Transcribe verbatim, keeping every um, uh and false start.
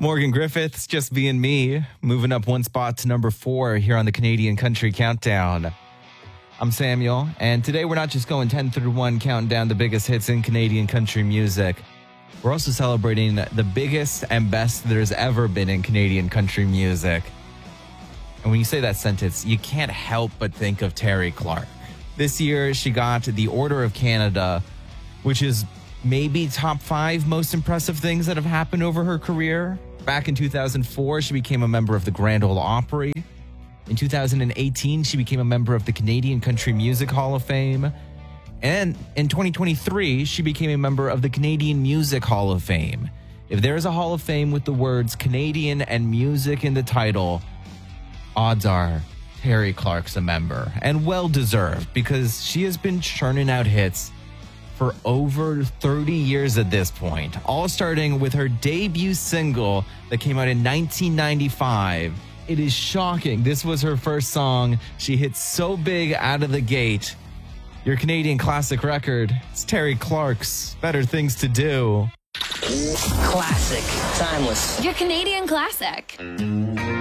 Morgan Griffiths, just being me, moving up one spot to number four here on the Canadian Country Countdown. I'm Samuel, and today we're not just going ten through one, counting down the biggest hits in Canadian country music. We're also celebrating the biggest and best there's ever been in Canadian country music. And when you say that sentence, you can't help but think of Terry Clark. This year, she got the Order of Canada, which is maybe top five most impressive things that have happened over her career. Back in two thousand four, she became a member of the Grand Ole Opry. In two thousand eighteen, she became a member of the Canadian Country Music Hall of Fame. And in twenty twenty-three, she became a member of the Canadian Music Hall of Fame. If there's a Hall of Fame with the words Canadian and music in the title, odds are Terry Clark's a member. And well-deserved, because she has been churning out hits for over thirty years at this point, all starting with her debut single that came out in nineteen ninety-five. It is shocking. This was her first song. She hit so big out of the gate. Your Canadian classic record, it's Terry Clark's Better Things to Do. Classic. Timeless. Your Canadian classic.